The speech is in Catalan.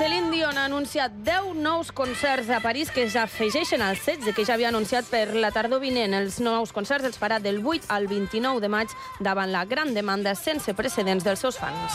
Céline Dion ha anunciat 10 nous concerts a París que s'afegeixen als 16 que ja havia anunciat per la tardor vinent. Els nous concerts els farà del 8 al 29 de maig davant la gran demanda sense precedents dels seus fans.